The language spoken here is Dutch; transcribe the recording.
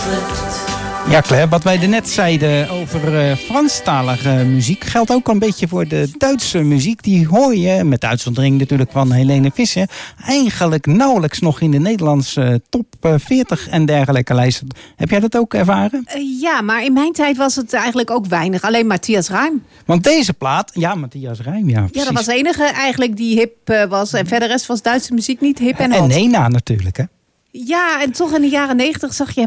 Ja, Claire, wat wij net zeiden over Franstalige muziek geldt ook een beetje voor de Duitse muziek. Die hoor je, met uitzondering natuurlijk van Helene Visser, eigenlijk nauwelijks nog in de Nederlandse top 40 en dergelijke lijsten. Heb jij dat ook ervaren? Ja, maar in mijn tijd was het eigenlijk ook weinig. Alleen Matthias Reim. Want deze plaat, ja, Matthias Reim, ja, precies. Ja, dat was de enige eigenlijk die hip was. En verder rest was Duitse muziek niet hip en hot. En Nena natuurlijk, hè? Ja, en toch in de jaren 90 zag je